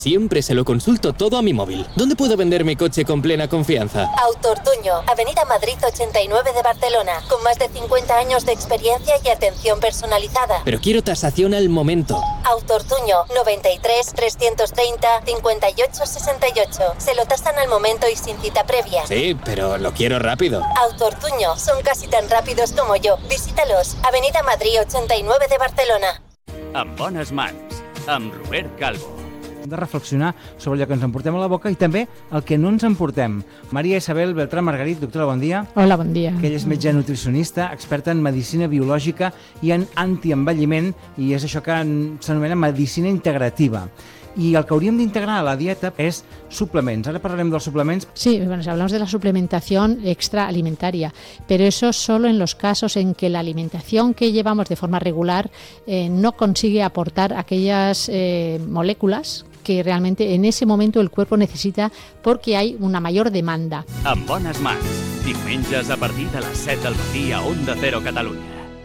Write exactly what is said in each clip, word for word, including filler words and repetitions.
Siempre se lo consulto todo a mi móvil. ¿Dónde puedo vender mi coche con plena confianza? Autortuño, Avenida Madrid ochenta y nueve de Barcelona, con más de cincuenta años de experiencia y atención personalizada. Pero quiero tasación al momento. Autortuño, noventa y tres, trescientos treinta, cincuenta y ocho, sesenta y ocho. Se lo tasan al momento y sin cita previa. Sí, pero lo quiero rápido. Autortuño, son casi tan rápidos como yo. Visítalos, Avenida Madrid ochenta y nueve de Barcelona. Amb bones mans, amb Robert Calvo. Hem de reflexionar sobre allò que ens emportem a la boca i també el que no ens emportem. Maria Isabel Beltrán Margarit, doctora, bon dia. Hola, bon dia. Que ella és metge nutricionista, experta en medicina biològica i en antienvelliment, i és això que s'anomena medicina integrativa. Y el que hauríem d'integrar a la dieta es suplements. Ahora parlarem dels suplements. Sí, bueno, hablamos de la suplementación extraalimentaria, pero eso solo en los casos en que la alimentación que llevamos de forma regular eh, no consigue aportar aquellas eh, moléculas que realmente en ese momento el cuerpo necesita porque hay una mayor demanda. Amb bones mans, diumenges a partir de les set del matí a Onda Cero Catalunya.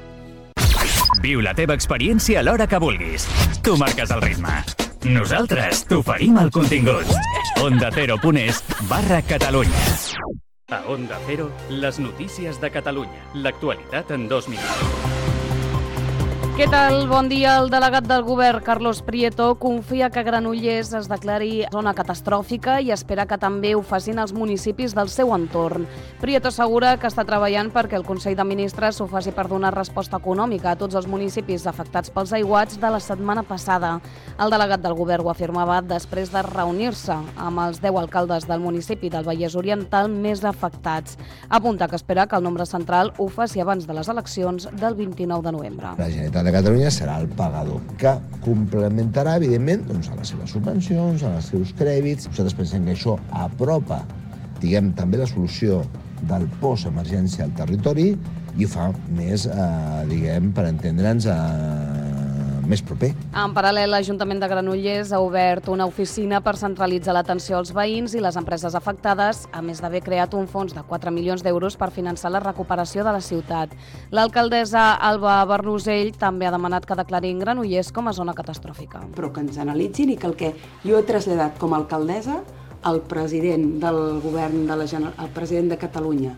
Viu la teva experiència a l'hora que vulguis. Tu marques el ritme. Nosaltres t'oferim el contingut. Onda Cero punt es barra Catalunya. A Onda Cero, les notícies de Catalunya. L'actualitat en dos minuts. Què tal? Bon dia. El delegat del govern, Carlos Prieto, confia que Granollers es declari zona catastròfica i espera que també ho facin els municipis del seu entorn. Prieto assegura que està treballant perquè el Consell de Ministres ho faci per donar resposta econòmica a tots els municipis afectats pels aiguats de la setmana passada. El delegat del govern ho afirmava després de reunir-se amb els deu alcaldes del municipi del Vallès Oriental més afectats. Apunta que espera que el nombre central ho faci abans de les eleccions del vint-i-nou de novembre. La Generalitat de Catalunya serà el pagador, que complementarà, evidentment, doncs, a les seves subvencions, als seus crèdits. Nosaltres pensem que això apropa, diguem, també la solució del post-emergència al territori i ho fa més, eh, diguem, per entendre'ns, eh, més proper. En paral·lel, l'Ajuntament de Granollers ha obert una oficina per centralitzar l'atenció als veïns i les empreses afectades, a més d'haver creat un fons de quatre milions d'euros per finançar la recuperació de la ciutat. L'alcaldessa Alba Barnusell també ha demanat que declarin Granollers com a zona catastròfica. Però que ens analitzin i que el que jo he traslladat com a alcaldessa al president del govern de la Generalitat, al president de Catalunya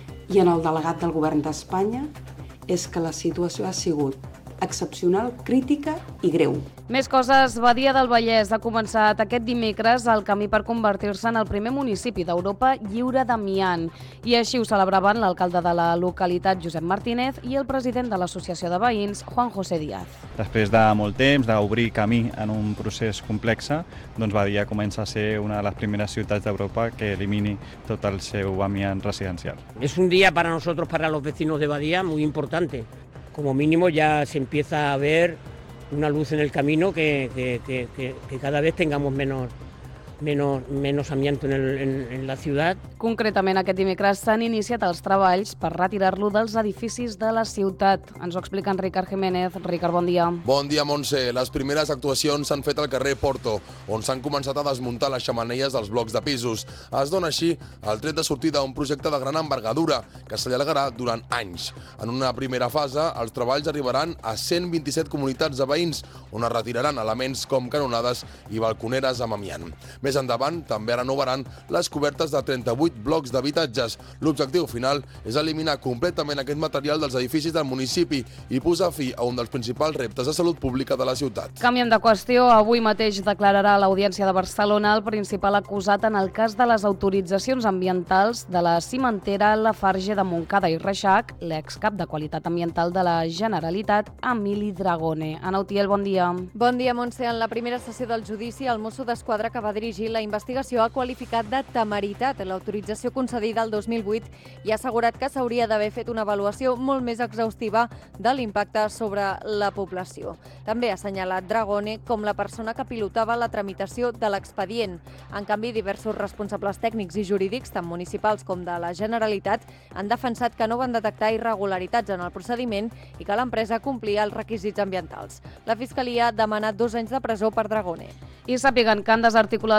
i en el delegat del govern d'Espanya és que la situació ha sigut excepcional, crítica i greu. Més coses. Badia del Vallès ha començat aquest dimecres el camí per convertir-se en el primer municipi d'Europa lliure d'amiant. I així ho celebraven l'alcalde de la localitat, Josep Martínez, i el president de l'Associació de Veïns, Juan José Díaz. Després de molt temps, d'obrir camí en un procés complex, doncs Badia comença a ser una de les primeres ciutats d'Europa que elimini tot el seu amiant residencial. Es un día para nosotros, para los vecinos de Badia, muy importante. Como mínimo ya se empieza a ver una luz en el camino que, que, que, que, que cada vez tengamos menos, menos, menos amianto en, el, en, en la ciutat. Concretament, aquest dimecres s'han iniciat els treballs per retirar-lo dels edificis de la ciutat. Ens ho explica en Ricard Jiménez. Ricard, bon dia. Bon dia, Montse. Les primeres actuacions s'han fet al carrer Porto, on s'han començat a desmuntar les xemeneies dels blocs de pisos. Es dona així el tret de sortida a un projecte de gran envergadura que s'allargarà durant anys. En una primera fase, els treballs arribaran a cent vint-i-set comunitats de veïns, on es retiraran elements com canonades i balconeres amb amiant. Més endavant, també renovaran les cobertes de trenta-vuit blocs d'habitatges. L'objectiu final és eliminar completament aquest material dels edificis del municipi i posar fi a un dels principals reptes de salut pública de la ciutat. Canviem de qüestió. Avui mateix declararà a l'Audiència de Barcelona el principal acusat en el cas de les autoritzacions ambientals de la cimentera Lafarge de Montcada i Reixac, l'excap de qualitat ambiental de la Generalitat, Emili Dragone. Ana Utiel, bon dia. Bon dia, Montse. En la primera sessió del judici, el mosso d'Esquadra que va dirigir la investigació ha qualificat de temeritat l'autorització concedida el dos mil vuit i ha assegurat que s'hauria d'haver fet una avaluació molt més exhaustiva de l'impacte sobre la població. També ha assenyalat Dragone com la persona que pilotava la tramitació de l'expedient. En canvi, diversos responsables tècnics i jurídics, tant municipals com de la Generalitat, han defensat que no van detectar irregularitats en el procediment i que l'empresa complia els requisits ambientals. La Fiscalia ha demanat dos anys de presó per Dragone. I sàpiguen que han desarticulat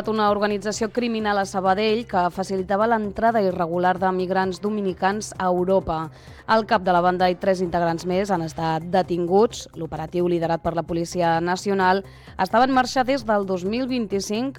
una organització criminal a Sabadell que facilitava l'entrada irregular de migrants dominicans a Europa. Al cap de la banda i tres integrants més han estat detinguts. L'operatiu liderat per la Policia Nacional estava en marxa des del dos mil vint-i-cinc